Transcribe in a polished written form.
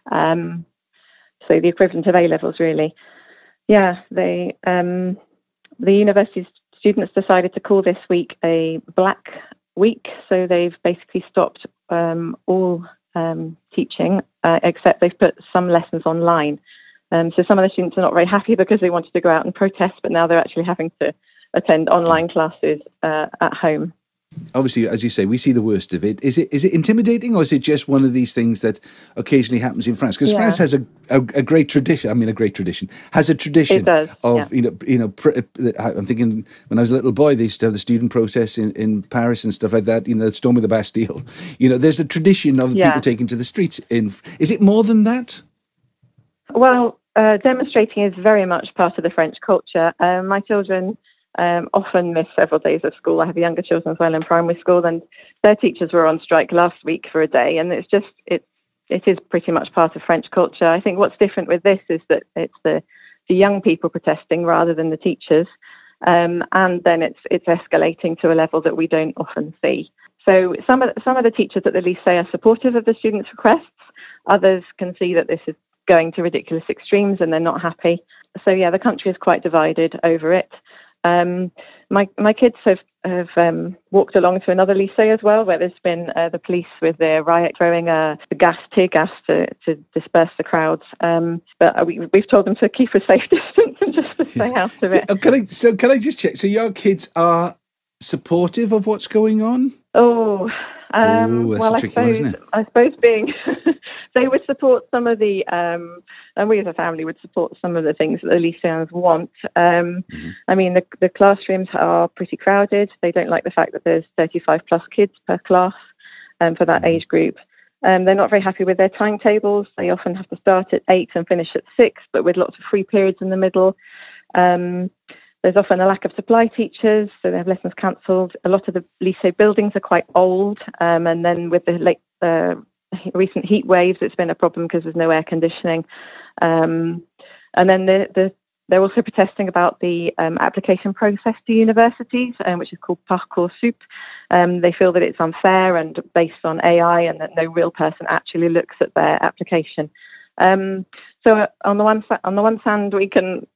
So the equivalent of A-levels, really. Yeah, the university students decided to call this week a Black Week. So they've basically stopped all teaching, except they've put some lessons online. So some of the students are not very happy because they wanted to go out and protest, but now they're actually having to attend online classes at home. Obviously, as you say, we see the worst of it. Is it intimidating, or is it just one of these things that occasionally happens in France? Because France has a great tradition. I mean, has a tradition of I'm thinking when I was a little boy, they used to have the student process in Paris and stuff like that. The storm of the Bastille. There's a tradition of people taking to the streets. Is it more than that? Well, demonstrating is very much part of the French culture. My children often miss several days of school. I have younger children as well in primary school, and their teachers were on strike last week for a day, and it is pretty much part of French culture. I think what's different with this is that it's the young people protesting rather than the teachers, and then it's escalating to a level that we don't often see. So some of the teachers at the lycée are supportive of the students' requests. Others can see that this is going to ridiculous extremes and they're not happy. So yeah, the country is quite divided over it. My kids have walked along to another lycée as well, where there's been the police with their riot throwing tear gas to disperse the crowds. But we've told them to keep a safe distance and just to stay out of it. Can I just check? So your kids are supportive of what's going on? Well, a tricky one, isn't it? I suppose being they would support some of the, and we as a family would support some of the things that the lycéens want. I mean, the classrooms are pretty crowded. They don't like the fact that there's 35 plus kids per class for that age group. They're not very happy with their timetables. They often have to start at 8 and finish at 6, but with lots of free periods in the middle. There's often a lack of supply teachers, so they have lessons cancelled. A lot of the lycée buildings are quite old, and then with the recent heat waves, it's been a problem because there's no air conditioning. And then they're also protesting about the application process to universities, which is called Parcoursup. They feel that it's unfair and based on AI, and that no real person actually looks at their application. So on the one hand, we can